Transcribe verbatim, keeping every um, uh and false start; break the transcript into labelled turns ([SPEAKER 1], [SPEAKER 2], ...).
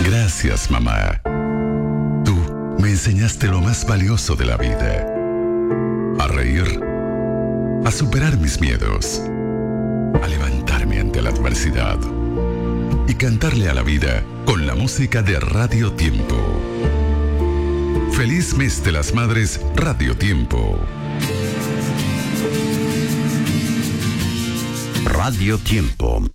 [SPEAKER 1] Gracias, mamá. Tú me enseñaste lo más valioso de la vida. A reír, a superar mis miedos, a levantarme ante la adversidad y cantarle a la vida con la música de Radio Tiempo. Feliz Mes de las Madres, Radio Tiempo.
[SPEAKER 2] Radio Tiempo.